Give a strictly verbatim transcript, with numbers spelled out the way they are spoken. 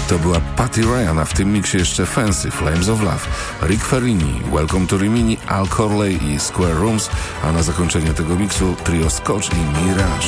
To była Patty Ryan, a w tym miksie jeszcze Fancy, Flames of Love, Rick Ferrini, Welcome to Rimini, Al Corley i Square Rooms, a na zakończenie tego miksu trio Scotch i Mirage.